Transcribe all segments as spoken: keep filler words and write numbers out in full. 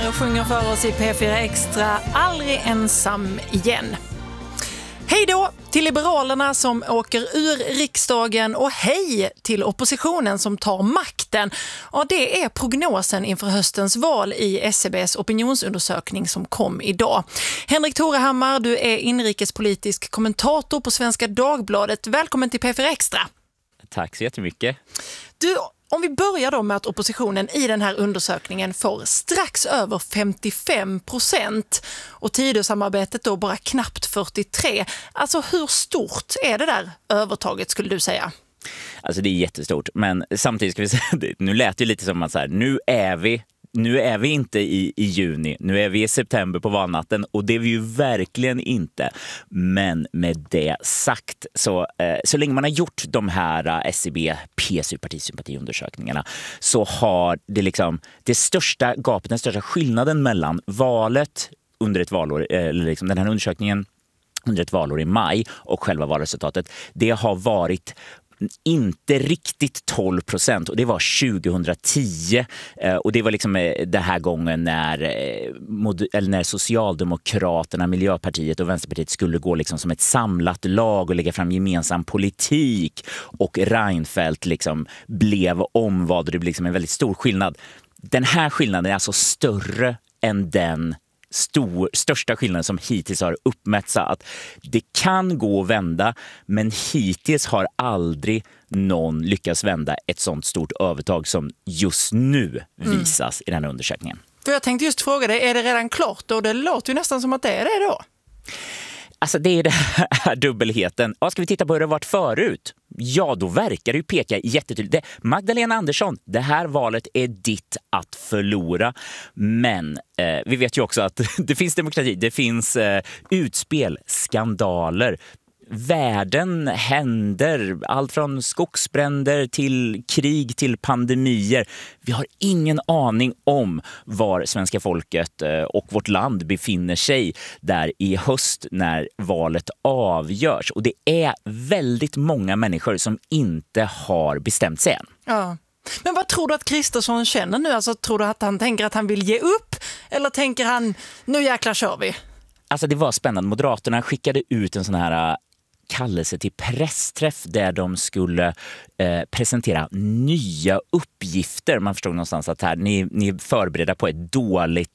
här och sjunger för oss i P fyra Extra, Aldrig ensam igen. Hej då till Liberalerna som åker ur riksdagen och hej till oppositionen som tar makten. Och det är prognosen inför höstens val i S C B:s opinionsundersökning som kom idag. Henrik Torehammar, du är inrikespolitisk kommentator på Svenska Dagbladet. Välkommen till P fyra Extra. Tack så jättemycket. Du, om vi börjar då med att oppositionen i den här undersökningen får strax över femtiofem procent och Tidösamarbetet då bara knappt fyrtiotre. Alltså hur stort är det där övertaget skulle du säga? Alltså det är jättestort, men samtidigt ska vi säga, nu lät det lite som att så här, nu är vi Nu är vi inte i, i juni, nu är vi i september på valnatten och det är vi ju verkligen inte. Men med det sagt, så, eh, så länge man har gjort de här eh, S C B P S U-partisympatiundersökningarna så har det liksom det största gapet, den största skillnaden mellan valet under ett valår, eller liksom den här undersökningen under ett valår i maj och själva valresultatet, det har varit inte riktigt tolv procent och det var tjugohundratio och det var liksom den här gången när, eller när Socialdemokraterna, Miljöpartiet och Vänsterpartiet skulle gå liksom som ett samlat lag och lägga fram gemensam politik och Reinfeldt liksom blev omvald och det blev liksom en väldigt stor skillnad. Den här skillnaden är alltså större än den Stor, största skillnaden som hittills har uppmätts, att det kan gå att vända, men hittills har aldrig någon lyckats vända ett sånt stort övertag som just nu visas mm. i den här undersökningen. För jag tänkte just fråga dig, är det redan klart? Och det låter ju nästan som att det är det då. Alltså det är det här dubbelheten. Ja, ska vi titta på hur det har varit förut? Ja, då verkar det ju peka jättetydligt. Magdalena Andersson, det här valet är ditt att förlora. Men eh, vi vet ju också att det finns demokrati, det finns eh, utspel, skandaler. Världen händer, allt från skogsbränder till krig till pandemier. Vi har ingen aning om var svenska folket och vårt land befinner sig där i höst när valet avgörs. Och det är väldigt många människor som inte har bestämt sig än. Ja. Men vad tror du att Kristersson känner nu? Alltså, tror du att han tänker att han vill ge upp? Eller tänker han, nu jäklar kör vi? Alltså det var spännande. Moderaterna skickade ut en sån här kallelse till pressträff där de skulle eh, presentera nya uppgifter. Man förstod någonstans att här, ni, ni är förberedda på ett dåligt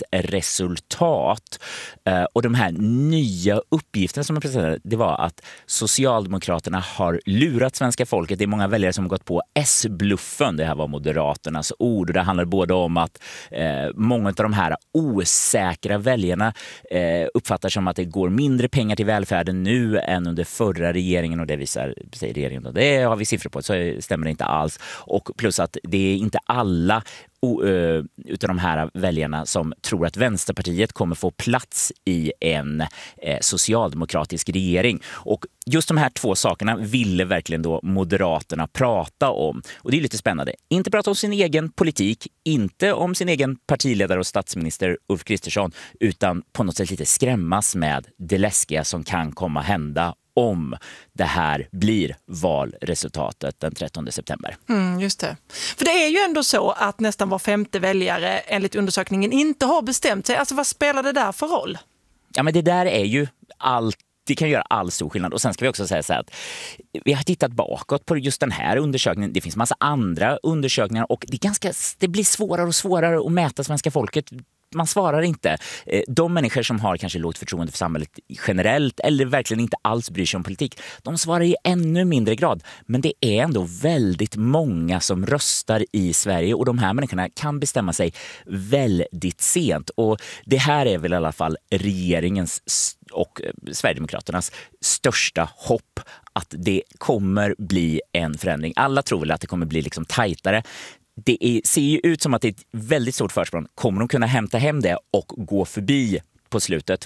resultat. Eh, och de här nya uppgifterna som man presenterade, det var att Socialdemokraterna har lurat svenska folket. Det är många väljare som har gått på S-bluffen. Det här var Moderaternas ord. Och det handlar både om att eh, många av de här osäkra väljarna eh, uppfattar som att det går mindre pengar till välfärden nu än under förra regeringen, och det visar säger regeringen då. Det har vi siffror på, så stämmer det inte alls. Och plus att det är inte alla uh, utav de här väljarna som tror att Vänsterpartiet kommer få plats i en eh, socialdemokratisk regering. Och just de här två sakerna ville verkligen då Moderaterna prata om. Och det är lite spännande. Inte prata om sin egen politik, inte om sin egen partiledare och statsminister Ulf Kristersson, utan på något sätt lite skrämmas med det läskiga som kan komma hända om det här blir valresultatet den trettonde september. Mm, just det. För det är ju ändå så att nästan var femte väljare enligt undersökningen inte har bestämt sig. Alltså vad spelar det där för roll? Ja, men det där är ju allt. Det kan göra all stor skillnad. Och sen ska vi också säga så här att vi har tittat bakåt på just den här undersökningen. Det finns massa andra undersökningar och det, är ganska, det blir svårare och svårare att mäta svenska folket. Man svarar inte. De människor som har kanske lågt förtroende för samhället generellt eller verkligen inte alls bryr sig om politik, de svarar i ännu mindre grad. Men det är ändå väldigt många som röstar i Sverige och de här människorna kan bestämma sig väldigt sent. Och det här är väl i alla fall regeringens och Sverigedemokraternas största hopp, att det kommer bli en förändring. Alla tror väl att det kommer bli liksom tajtare. Det är, ser ju ut som att det är ett väldigt stort försprång. Kommer de kunna hämta hem det och gå förbi på slutet?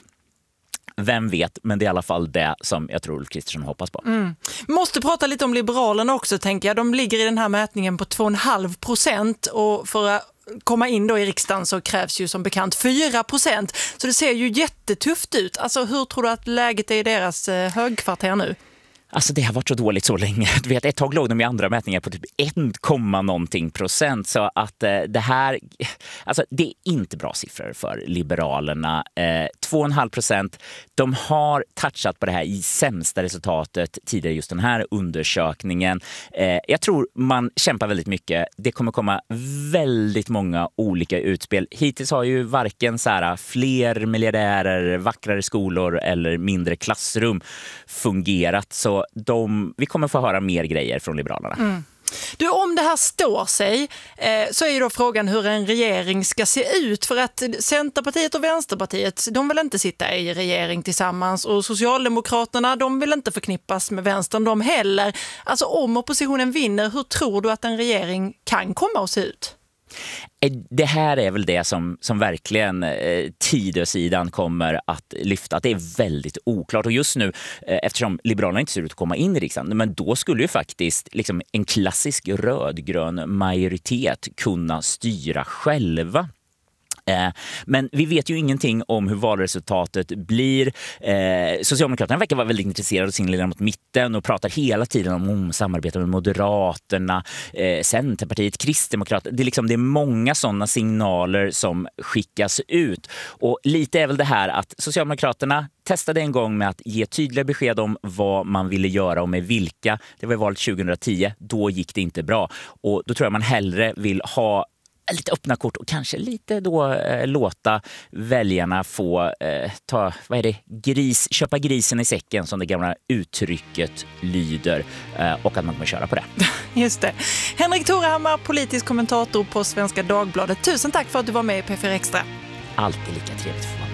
Vem vet, men det är i alla fall det som jag tror Ulf Kristersson hoppas på. Mm. Måste prata lite om Liberalerna också, tänker jag. De ligger i den här mätningen på två komma fem procent och för att komma in då i riksdagen så krävs ju som bekant fyra procent. Så det ser ju jättetufft ut. Alltså hur tror du att läget är i deras högkvarter nu? Alltså det har varit så dåligt så länge. Du vet, ett tag låg de i andra mätningar på typ ett komma någonting procent. Så att eh, det här, alltså det är inte bra siffror för Liberalerna. Eh, två komma fem procent. De har touchat på det här i sämsta resultatet tidigare just den här undersökningen. Eh, jag tror man kämpar väldigt mycket. Det kommer komma väldigt många olika utspel. Hittills har ju varken så här fler miljardärer, vackrare skolor eller mindre klassrum fungerat. Så de, vi kommer få höra mer grejer från Liberalerna. Mm. Du, om det här står sig eh, så är ju då frågan hur en regering ska se ut, för att Centerpartiet och Vänsterpartiet, de vill inte sitta i regering tillsammans, och Socialdemokraterna, de vill inte förknippas med vänstern de heller. Alltså om oppositionen vinner, hur tror du att en regering kan komma att se ut? Det här är väl det som, som verkligen eh, Tidösidan kommer att lyfta. Att det är väldigt oklart. Och just nu, eh, eftersom Liberalerna inte ser ut att komma in i riksdagen, men då skulle ju faktiskt liksom, en klassisk rödgrön majoritet kunna styra själva. Men vi vet ju ingenting om hur valresultatet blir. Eh, Socialdemokraterna verkar vara väldigt intresserade av sin ledare mot mitten och pratar hela tiden om, om samarbete med Moderaterna, eh, Centerpartiet, Kristdemokraterna. Det är, liksom, det är många sådana signaler som skickas ut. Och lite är väl det här att Socialdemokraterna testade en gång med att ge tydliga besked om vad man ville göra och med vilka. Det var valet tjugohundratio. Då gick det inte bra. Och då tror jag man hellre vill ha lite öppna kort och kanske lite då eh, låta väljarna få eh, ta, vad är det, gris, köpa grisen i säcken som det gamla uttrycket lyder, eh, och att man kommer köra på det. Just det. Henrik Torehammar, politisk kommentator på Svenska Dagbladet. Tusen tack för att du var med i P fyra Extra. Alltid lika trevligt för